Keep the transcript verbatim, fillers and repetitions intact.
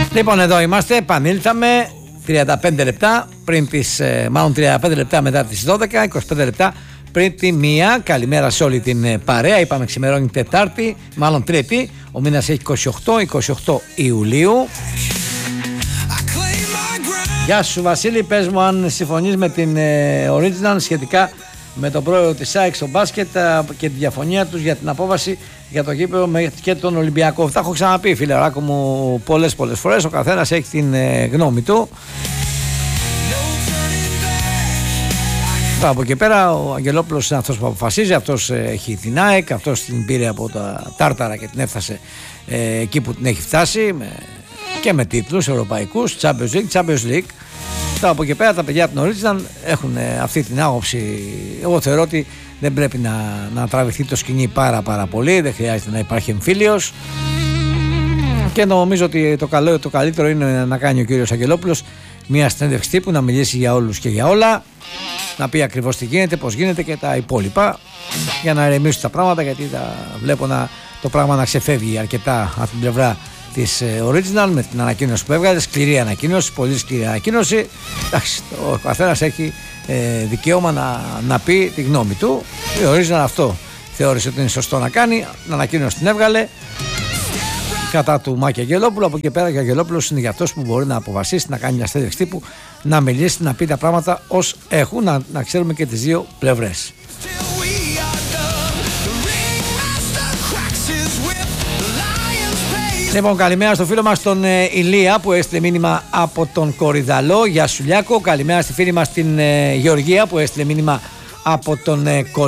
Λοιπόν, εδώ είμαστε, επανήλθαμε τριάντα πέντε λεπτά πριν τις, μάλλον τριάντα πέντε λεπτά μετά τις δώδεκα, είκοσι πέντε λεπτά πριν τη μία. Καλημέρα σε όλη την παρέα. Είπαμε ξημερώνει Τετάρτη, μάλλον Τρίτη. Ο μήνας έχει είκοσι οκτώ, είκοσι οκτώ Ιουλίου. Γεια σου Βασίλη, πες μου αν συμφωνείς με την ε, Original σχετικά με τον πρόεδρο της ΑΕΚ στο μπάσκετ ε, και τη διαφωνία τους για την απόβαση για το γήπεδο και τον Ολυμπιακό. Τα έχω ξαναπεί, φιλεράκο μου, πολλές πολλές φορές. Ο καθένας έχει την ε, γνώμη του. Από εκεί πέρα ο Αγγελόπουλος είναι αυτός που αποφασίζει, αυτός ε, έχει την ΑΕΚ, αυτός την πήρε από τα Τάρταρα και την έφτασε ε, εκεί που την έχει φτάσει με, και με τίτλους ευρωπαϊκούς, Champions League, Champions League. Τα από εκεί πέρα τα παιδιά από την Original έχουν ε, αυτή την άποψη. Εγώ θεωρώ ότι δεν πρέπει να, να τραβηχθεί το σκηνή πάρα πάρα πολύ, δεν χρειάζεται να υπάρχει εμφύλιος και νομίζω ότι το, καλό, το καλύτερο είναι να κάνει ο κύριος Αγγελόπουλος μια συνέντευξη τύπου, να μιλήσει για όλους και για όλα, να πει ακριβώς τι γίνεται, πώς γίνεται και τα υπόλοιπα για να ηρεμήσουν τα πράγματα, γιατί τα βλέπω να, το πράγμα να ξεφεύγει αρκετά από την πλευρά της Original με την ανακοίνωση που έβγαλε. Σκληρή ανακοίνωση, πολύ σκληρή ανακοίνωση. Εντάξει, ο καθένας έχει ε, δικαίωμα να, να πει τη γνώμη του. Η Original αυτό θεώρησε ότι είναι σωστό να κάνει. Την ανακοίνωση την έβγαλε κατά του Μάκη Αγγελόπουλου. Από εκεί πέρα και ο Αγγελόπουλος είναι για αυτός που μπορεί να αποφασίσει, να κάνει μια συνέντευξη τύπου, να μιλήσει, να πει τα πράγματα ως έχουν, να, να ξέρουμε και τις δύο πλευρές. Λοιπόν, καλημέρα στο φίλο μας τον ε, Ηλία που έστειλε μήνυμα από τον Κορυδαλό. Γεια σου Λιάκο. Καλημέρα στη φίλη μας την ε, Γεωργία που έστειλε μήνυμα από τον ε, Κορυδαλό.